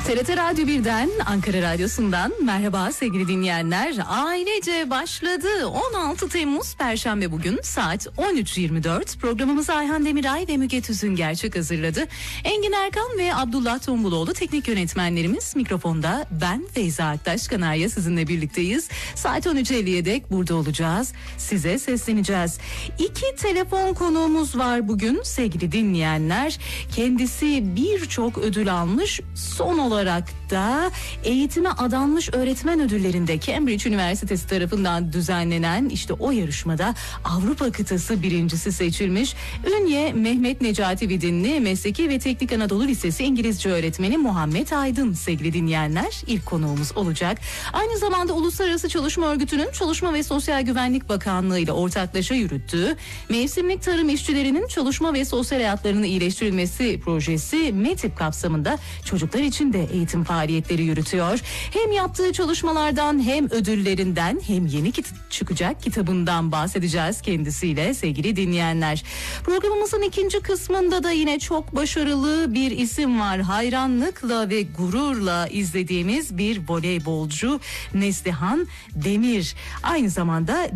TRT Radyo 1'den, Ankara Radyosu'ndan merhaba sevgili dinleyenler. Ailece başladı. 16 Temmuz Perşembe bugün saat 13.24. Programımızı Ayhan Demiray ve Müge Tüzün Gerçek hazırladı. Engin Erkan ve Abdullah Tombuloğlu teknik yönetmenlerimiz. Mikrofonda ben Feyza Aktaş Kanarya sizinle birlikteyiz. Saat 13.50'ye dek burada olacağız. Size sesleneceğiz. 2 telefon konuğumuz var bugün sevgili dinleyenler. Kendisi birçok ödül almış. Son olarak da eğitime adanmış öğretmen ödüllerinde Cambridge Üniversitesi tarafından düzenlenen işte o yarışmada Avrupa kıtası birincisi seçilmiş. Ünye Mehmet Necati Vidinli Mesleki ve Teknik Anadolu Lisesi İngilizce öğretmeni Muhammed Aydın sevgili dinleyenler ilk konuğumuz olacak. Aynı zamanda Uluslararası Çalışma Örgütü'nün Çalışma ve Sosyal Güvenlik Bakanlığı ile ortaklaşa yürüttüğü mevsimlik tarım işçilerinin çalışma ve sosyal hayatlarının iyileştirilmesi projesi METİP kapsamında çocuklar için de eğitim faaliyetleri yürütüyor. Hem yaptığı çalışmalardan hem ödüllerinden hem yeni çıkacak kitabından bahsedeceğiz kendisiyle sevgili dinleyenler. Programımızın ikinci kısmında da yine çok başarılı bir isim var. Hayranlıkla ve gururla izlediğimiz bir voleybolcu Neslihan Demir. Aynı zamanda